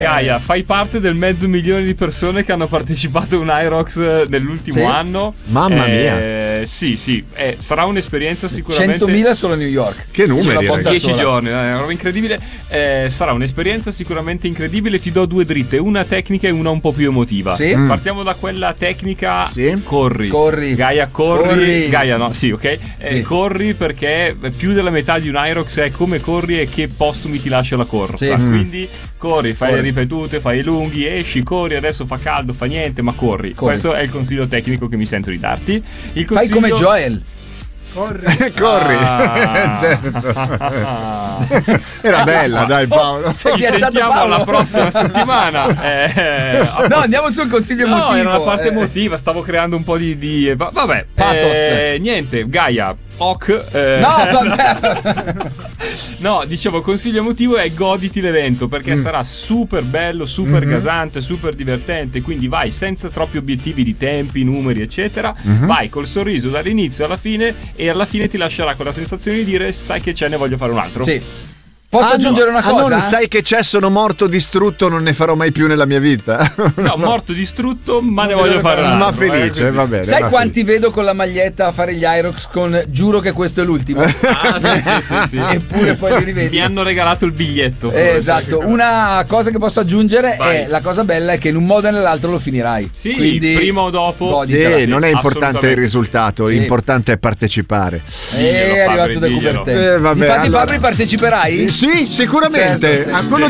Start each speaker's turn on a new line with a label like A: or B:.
A: Gaia, fai parte del 500.000 di persone che hanno partecipato a un Irox nell'ultimo anno.
B: Mamma mia.
A: Sì, sarà un'esperienza sicuramente.
C: 100.000 solo a New York.
B: Che numeri,
A: 10 giorni, è una roba incredibile. Sarà un'esperienza sicuramente incredibile. Ti do due dritte, una tecnica e una un po' più emotiva.
C: Sì.
A: Partiamo da quella tecnica.
B: Sì.
C: Corri.
A: Gaia, corri. Gaia, no, sì, ok.
C: Sì.
A: Corri, perché più della metà di un Irox è come corri e che postumi ti lascia la corsa.
C: Sì.
A: Quindi corri, fai le ripetute, fai i lunghi, esci, corri, adesso fa caldo, fa niente, ma corri. Questo è il consiglio tecnico che mi sento di darti.
C: Fai come Joel.
B: Corri. Certo. Era bella, dai Paolo.
A: Ci sentiamo la prossima settimana.
C: No, andiamo sul consiglio emotivo.
A: No, era la parte emotiva. Stavo creando un po' di vabbè.
C: Pathos.
A: Niente, Gaia.
C: No, vabbè.
A: No, dicevo, consiglio emotivo è goditi l'evento, perché sarà super bello, super gasante, super divertente. Quindi vai senza troppi obiettivi di tempi, numeri, eccetera. Vai col sorriso dall'inizio alla fine, e alla fine ti lascerà con la sensazione di dire: sai che c'è, ne voglio fare un altro.
C: Sì. Posso aggiungere una cosa?
B: Non sai che c'è, sono morto distrutto, non ne farò mai più nella mia vita.
A: No, morto distrutto, ma ne voglio fare un altro.
B: Ma felice, va bene.
C: Sai quanti vedo con la maglietta a fare gli Irox con giuro che questo è l'ultimo?
A: Sì.
C: Eppure poi li rivedi.
A: Mi hanno regalato il biglietto.
C: Esatto. Una cosa che posso aggiungere è la cosa bella è che in un modo o nell'altro lo finirai.
A: Sì,
C: quindi
A: prima o dopo.
B: Sì, non è importante il risultato, l'importante è partecipare.
C: È arrivato da Coubertin.
B: Vabbè,
C: Infatti Fabri parteciperai?
B: Sì, sicuramente.
C: Certo,
B: a quello